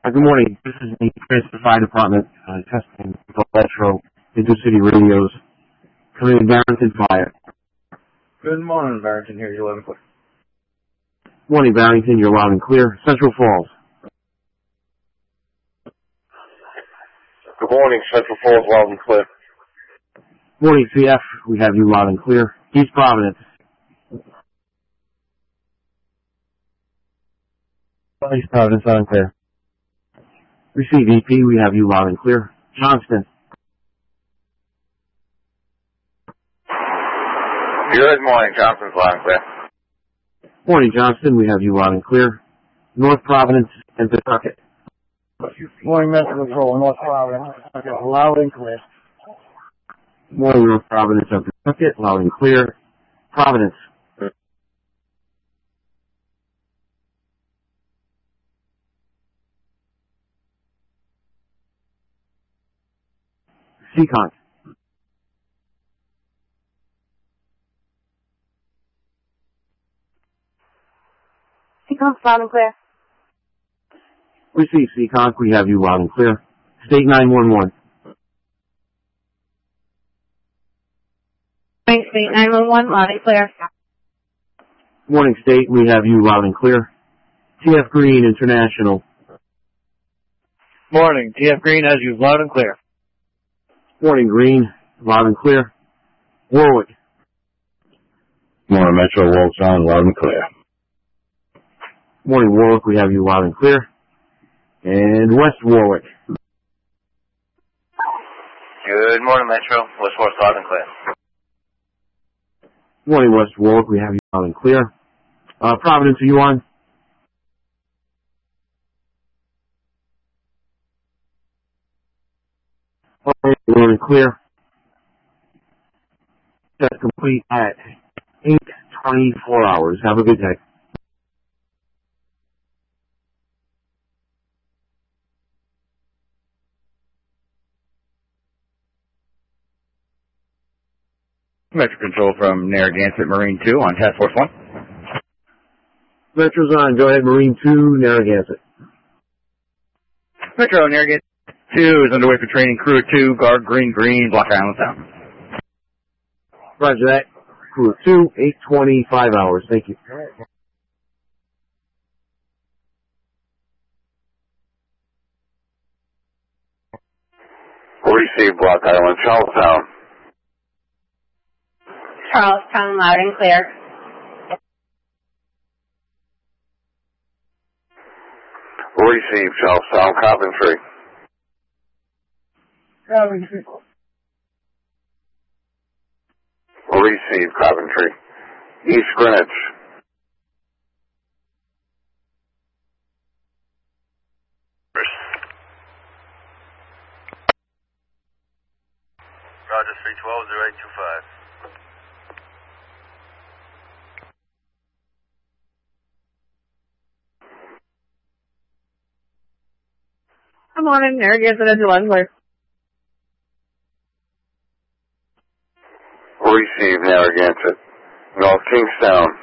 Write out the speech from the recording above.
Good morning. This is the Transit Fire Department testing the Metro Intercity radios. Coming in Barrington Fire. Good morning, Barrington. Here, you're loud and clear. Morning, Barrington. You're loud and clear. Central Falls. Good morning, Central Falls, loud and clear. Morning, CF. We have you loud and clear. East Providence. East Providence, loud and clear. Receive EP. We have you loud and clear. Johnston. Good morning, Johnston's loud and clear. Morning, Johnston. We have you loud and clear. North Providence and Pawtucket. Morning, Metro Patrol, North Providence. Loud and clear. Morning, North Providence and Pawtucket. Loud and clear. Providence. Seacon. Seacon, loud and clear. Receive Seacon. We have you loud and clear. State 911. State 911, loud and clear. Morning, State. We have you loud and clear. TF Green International. Morning, TF Green has you loud and clear. Morning, Green. Loud and clear. Warwick. Morning, Metro Wolf Sound, loud and clear. Morning, Warwick. We have you loud and clear. And West Warwick. Good morning, Metro. West Warwick, loud and clear. Morning, West Warwick. We have you loud and clear. Providence, are you on? Loud and clear. That's complete at 8:24 hours. Have a good day. Metro Control from Narragansett Marine 2 on Task Force 1. Metro's on. Go ahead, Marine 2, Narragansett. Metro Narragansett 2 is underway for training. Crew at 2, guard green, Block Island Sound. Roger that. Crew 2, 8:25 hours. Thank you. Receive Block Island, Charlestown. Charlestown, loud and clear. Receive Charlestown, Coventry. Coventry. Receive Coventry. East Greenwich. Roger, 312-0825. Good morning, Narragansett as loud and clear. Receive Narragansett. North Kingstown.